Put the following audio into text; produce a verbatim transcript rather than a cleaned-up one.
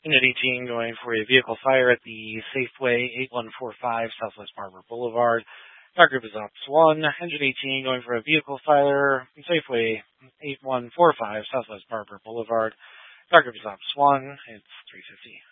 Unit eighteen going for a vehicle fire at the Safeway eight one four five Southwest Barber Boulevard. Our group is Ops one. Engine eighteen going for a vehicle fire at Safeway eight one four five Southwest Barber Boulevard. Our group is Ops one. It's three fifty.